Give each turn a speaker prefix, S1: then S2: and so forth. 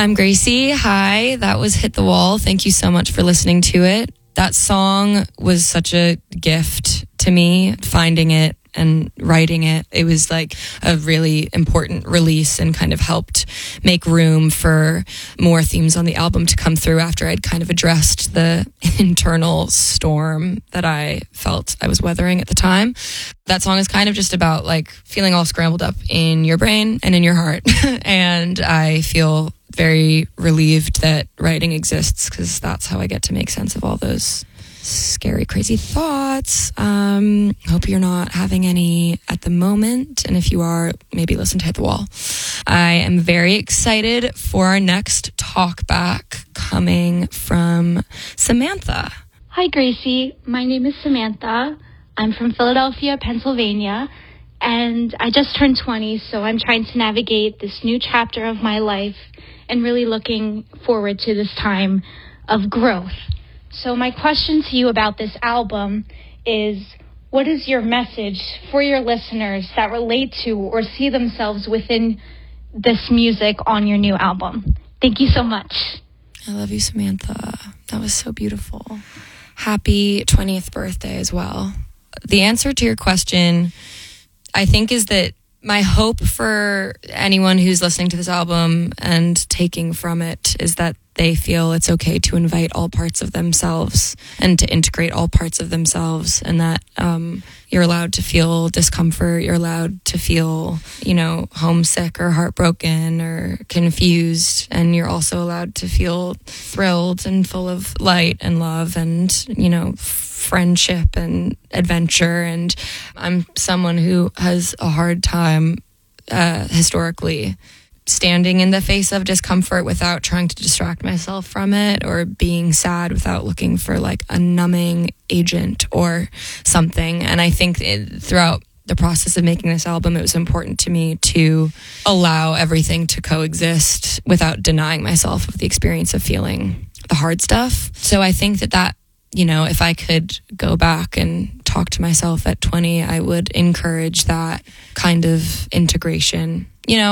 S1: I'm Gracie. Hi, that was Hit the Wall. Thank you so much for listening to it. That song was such a gift to me, finding it and writing it. It was like a really important release and kind of helped make room for more themes on the album to come through after I'd kind of addressed the internal storm that I felt I was weathering at the time. That song is kind of just about like feeling all scrambled up in your brain and in your heart. And I feel very relieved that writing exists because that's how I get to make sense of all those scary, crazy thoughts. Hope you're not having any at the moment. And if you are, maybe listen to Hit the Wall. I am very excited for our next talk back coming from Samantha.
S2: Hi, Gracie. My name is Samantha. I'm from Philadelphia, Pennsylvania, and I just turned 20, so I'm trying to navigate this new chapter of my life and really looking forward to this time of growth. So my question to you about this album is, what is your message for your listeners that relate to or see themselves within this music on your new album? Thank you so much.
S1: I love you, Samantha. That was so beautiful. Happy 20th birthday as well. The answer to your question, I think, is that my hope for anyone who's listening to this album and taking from it is that they feel it's okay to invite all parts of themselves and to integrate all parts of themselves, and that you're allowed to feel discomfort, you're allowed to feel, homesick or heartbroken or confused, and you're also allowed to feel thrilled and full of light and love and, friendship and adventure. And I'm someone who has a hard time historically standing in the face of discomfort without trying to distract myself from it, or being sad without looking for like a numbing agent or something. And I think throughout the process of making this album, it was important to me to allow everything to coexist without denying myself of the experience of feeling the hard stuff. So I think that if I could go back and talk to myself at 20, I would encourage that kind of integration.